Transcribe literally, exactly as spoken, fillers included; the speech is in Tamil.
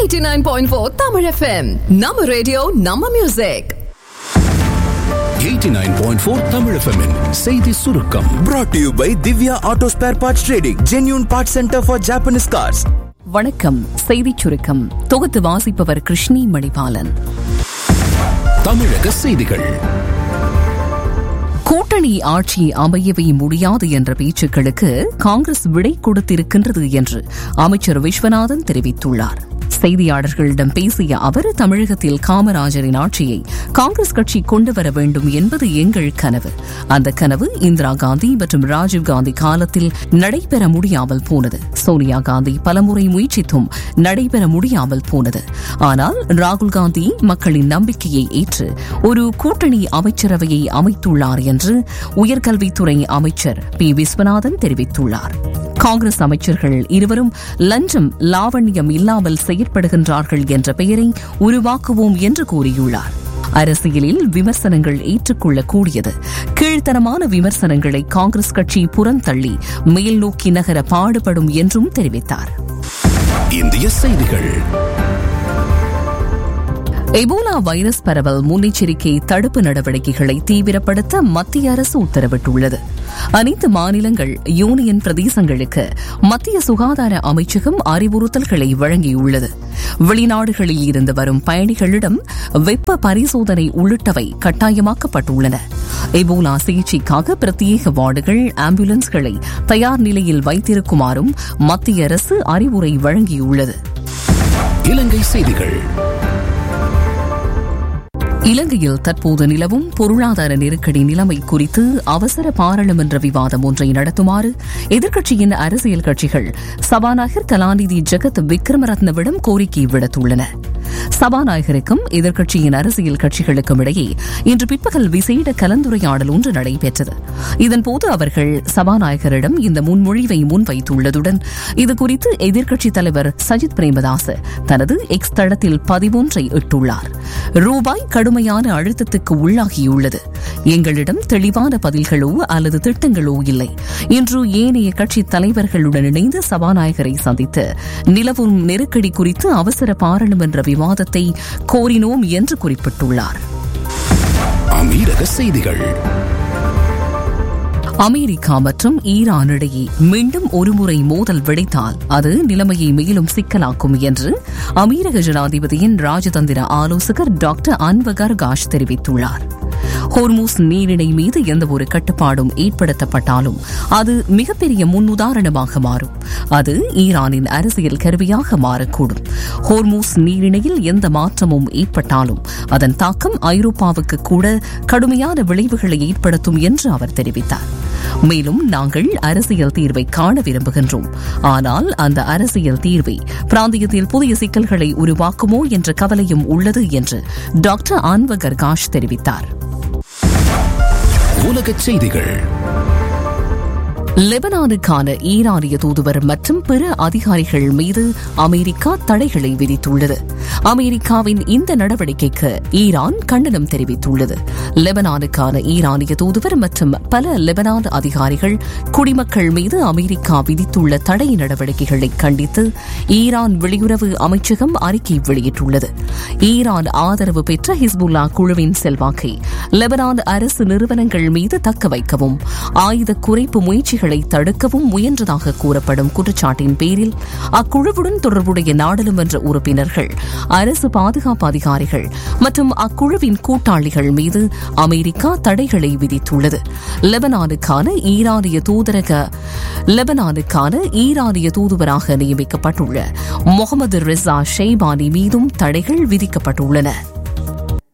eighty-nine point four Tamil F M. நம்ம ரேடியோ நம்ம music. eighty-nine point four Tamil F M in செய்தி சுருக்கம். Brought to you by Divya Auto Spare Parts Trading, genuine parts center for Japanese cars. வணக்கம். செய்திச் சுருக்கம் தொகுத்து வாசிப்பவர் கிருஷ்ணி மணிபாலன். தமிழக செய்திகள். கூட்டணி ஆட்சி அமையவே முடியாது என்ற பேச்சுக்களுக்கு காங்கிரஸ் விடை கொடுத்திருக்கின்றது என்று அமைச்சர் விஸ்வநாதன் தெரிவித்துள்ளார். செய்தியாளர்களிடம் பேசிய அவர், தமிழகத்தில் காமராஜரின் ஆட்சியை காங்கிரஸ் கட்சி கொண்டுவர வேண்டும் என்பது எங்கள் கனவு. அந்த கனவு இந்திரா காந்தி மற்றும் ராஜீவ்காந்தி காலத்தில் நடைபெற முடியாமல் போனது. சோனியா காந்தி பலமுறை முயற்சித்தும் நடைபெற முடியாமல் போனது. ஆனால் ராகுல் காந்தி மக்களின் நம்பிக்கையை ஏற்று ஒரு கூட்டணி அமைச்சரவையை அமைத்துள்ளார் என்று உயர்கல்வித்துறை அமைச்சர் பி விஸ்வநாதன் தெரிவித்துள்ளார். காங்கிரஸ் அமைச்சர்கள் இருவரும் லஞ்சம் லாவண்யம் இல்லாமல் செயற்படுகின்றார்கள் என்ற பெயரை உருவாக்குவோம் என்று கூறியுள்ளார். அரசியலில் விமர்சனங்கள் ஏற்றுக்கொள்ளக்கூடியது. கீழ்த்தரமான விமர்சனங்களை காங்கிரஸ் கட்சி புறந்தள்ளி மேல் நோக்கி நகர பாடுபடும் என்றும் தெரிவித்தார். இந்திய செய்திகள். எபோலா வைரஸ் பரவல் முன்னெச்சரிக்கை தடுப்பு நடவடிக்கைகளை தீவிரப்படுத்த மத்திய அரசு உத்தரவிட்டுள்ளது. அனைத்து மாநிலங்கள், யூனியன் பிரதேசங்களுக்கு மத்திய சுகாதார அமைச்சகம் அறிவுறுத்தல்களை வழங்கியுள்ளது. வெளிநாடுகளில் இருந்து வரும் பயணிகளிடம் வெப்ப பரிசோதனை உள்ளிட்டவை கட்டாயமாக்கப்பட்டுள்ளன. எபோலா சிகிச்சைக்காக பிரத்யேக வார்டுகள், ஆம்புலன்ஸ்களை தயார் நிலையில் வைத்திருக்குமாறும் மத்திய அரசு அறிவுரை வழங்கியுள்ளது. இலங்கை செய்திகள். இலங்கையில் தற்போது நிலவும் பொருளாதார நெருக்கடி நிலைமை குறித்து அவசர பாராளுமன்ற விவாதம் ஒன்றை நடத்துமாறு எதிர்க்கட்சியின் அரசியல் கட்சிகள் சபாநாயகர் கலாநிதி ஜெகத் விக்ரமரத்னவிடம் கோரிக்கை விடுத்துள்ளன. சபாநாயகருக்கும் எதிர்க்கட்சியின் அரசியல் கட்சிகளுக்கும் இடையே இன்று பிற்பகல் விசேட கலந்துரையாடல் ஒன்று நடைபெற்றது. இதன்போது அவர்கள் சபாநாயகரிடம் இந்த முன்மொழிவை முன்வைத்துள்ளதுடன் இதுகுறித்து எதிர்க்கட்சித் தலைவர் சஜித் பிரேமதாச தனது எக்ஸ் தளத்தில் பதிவொன்றை இட்டுள்ளார். ரூபாய் கடுமையான அழுத்தத்துக்கு உள்ளாகியுள்ளது. எங்களிடம் தெளிவான பதில்களோ அல்லது திட்டங்களோ இல்லை. இன்று ஏனைய கட்சித் தலைவர்களுடன் இணைந்து சபாநாயகரை சந்தித்து நிலவும் நெருக்கடி குறித்து அவசர பாராளுமன்ற விவாதத்தை கோரினோம் என்று குறிப்பிட்டுள்ளார். அமீரக செய்திகள். அமெரிக்கா மற்றும் ஈரான் இடையே மீண்டும் ஒருமுறை மோதல் வெடித்தால் அது நிலைமையை மேலும் சிக்கலாக்கும் என்று அமீரக ஜனாதிபதியின் ராஜதந்திர ஆலோசகர் டாக்டர் அன்வர் காஷ் தெரிவித்துள்ளார். ஹோர்மூஸ் நீரிணை மீது எந்தவொரு கட்டுப்பாடும் ஏற்படுத்தப்பட்டாலும் அது மிகப்பெரிய முன்னுதாரணமாக மாறும். அது ஈரானின் அரசியல் கருவியாக மாறக்கூடும். ஹோர்மூஸ் நீரிணையில் எந்த மாற்றமும் ஏற்பட்டாலும் அதன் தாக்கம் ஐரோப்பாவுக்கு கூட கடுமையான விளைவுகளை ஏற்படுத்தும் என்று அவர் தெரிவித்தார். மேலும் நாங்கள் அரசியல் தீர்வை காண விரும்புகின்றோம். ஆனால் அந்த அரசியல் தீர்வை பிராந்தியத்தில் புதிய சிக்கல்களை உருவாக்குமோ என்ற கவலையும் உள்ளது என்று டாக்டர் அன்வர் காஷ் தெரிவித்தார். உலகச் செய்திகள். லெபனானுக்கான ஈரானிய தூதுவர் மற்றும் பிற அதிகாரிகள் மீது அமெரிக்கா தடைகளை விதித்துள்ளது. அமெரிக்காவின் இந்த நடவடிக்கைக்கு ஈரான் கண்டனம் தெரிவித்துள்ளது. லெபனானுக்கான ஈரானிய தூதுவர் மற்றும் பல லெபனான் அதிகாரிகள், குடிமக்கள் மீது அமெரிக்கா விதித்துள்ள தடை நடவடிக்கைகளை கண்டித்து ஈரான் வெளியுறவு அமைச்சகம் அறிக்கை வெளியிட்டுள்ளது. ஈரான் ஆதரவு பெற்ற ஹிஸ்புல்லா குழுவின் செல்வாக்கை லெபனான் அரசு நிறுவனங்கள் மீது தக்க வைக்கவும் ஆயுத குறைப்பு முயற்சிகளை தடுக்கவும் முயன்றதாக கூறப்படும் குற்றச்சாட்டின் பேரில் அக்குழுவுடன் தொடர்புடைய நாடாளுமன்ற உறுப்பினர்கள், அரசு பாதுகாப்பு அதிகாரிகள் மற்றும் அக்குழுவின் கூட்டாளிகள் மீது அமெரிக்கா தடைகளை விதித்துள்ளது. லெபனானுக்கான ஈரானிய தூதரக லெபனானுக்கான ஈரானிய தூதுவராக நியமிக்கப்பட்டுள்ள முகமது ரிசா ஷெய்பானி மீதும் தடைகள் விதிக்கப்பட்டுள்ளன.